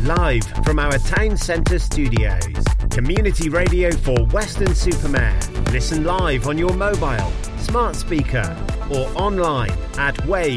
live from our town centre studios. Community radio for Weston-super-Mare. Listen live on your mobile, smart speaker or online at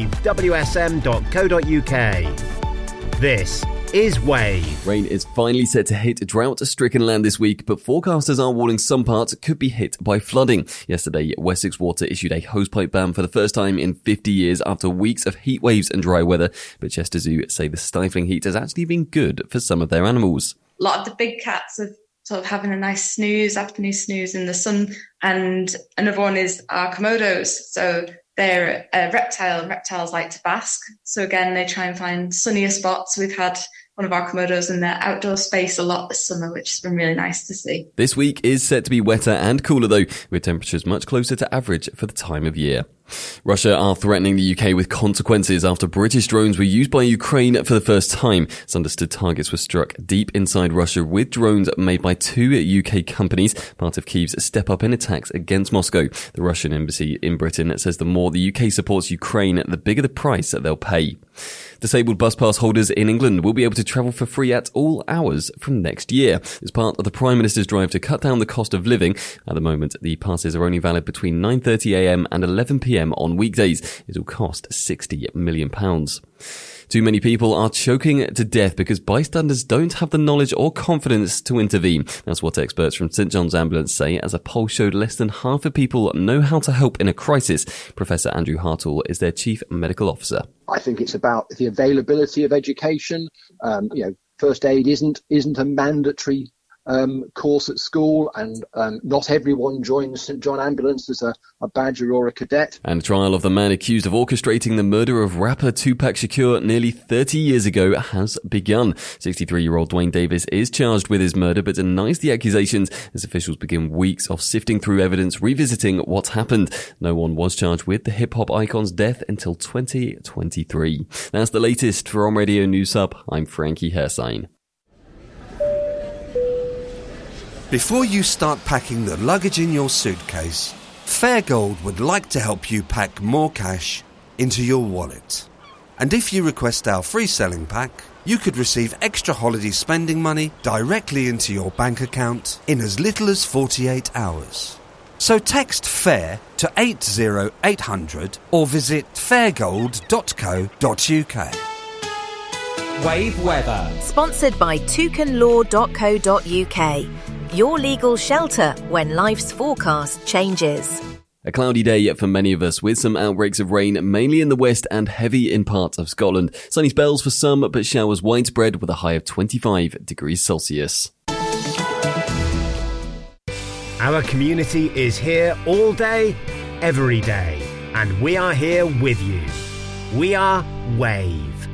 wavewsm.co.uk. This is Wave. Rain is finally set to hit drought-stricken land this week, but forecasters are warning some parts could be hit by flooding. Yesterday, Wessex Water issued a hosepipe ban for the first time in 50 years after weeks of heat waves and dry weather, but Chester Zoo say the stifling heat has actually been good for some of their animals. A lot of the big cats are sort of having a nice afternoon snooze in the sun, and another one is our Komodos. So they're a reptile, and reptiles like to bask. So again, they try and find sunnier spots. We've had one of our Komodos in their outdoor space a lot this summer, which has been really nice to see. This week is set to be wetter and cooler though, with temperatures much closer to average for the time of year. Russia are threatening the UK with consequences after British drones were used by Ukraine for the first time. It's understood targets were struck deep inside Russia with drones made by two UK companies, part of Kyiv's step up in attacks against Moscow. The Russian embassy in Britain says the more the UK supports Ukraine, the bigger the price that they'll pay. Disabled bus pass holders in England will be able to travel for free at all hours from next year. As part of the Prime Minister's drive to cut down the cost of living, at the moment the passes are only valid between 9:30am and 11pm on weekdays. It will cost £60 million. Too many people are choking to death because bystanders don't have the knowledge or confidence to intervene. That's what experts from St John's Ambulance say, as a poll showed less than half of people know how to help in a crisis. Professor Andrew Hartle is their Chief Medical Officer. I think it's about the availability of education. First aid isn't a mandatory course at school, and not everyone joins St John Ambulance as a badger or a cadet. And the trial of the man accused of orchestrating the murder of rapper Tupac Shakur nearly 30 years ago has begun. 63-year-old Dwayne Davis is charged with his murder but denies the accusations as officials begin weeks of sifting through evidence, revisiting what happened. No one was charged with the hip-hop icon's death until 2023. That's the latest from Radio News Hub. I'm Frankie Hersine. Before you start packing the luggage in your suitcase, Fairgold would like to help you pack more cash into your wallet. And if you request our free selling pack, you could receive extra holiday spending money directly into your bank account in as little as 48 hours. So text FAIR to 80800 or visit fairgold.co.uk. Wave weather. Sponsored by toucanlaw.co.uk. Your legal shelter when life's forecast changes. A cloudy day for many of us, with some outbreaks of rain, mainly in the west and heavy in parts of Scotland. Sunny spells for some, but showers widespread with a high of 25 degrees Celsius. Our community is here all day, every day, and we are here with you. We are Wave.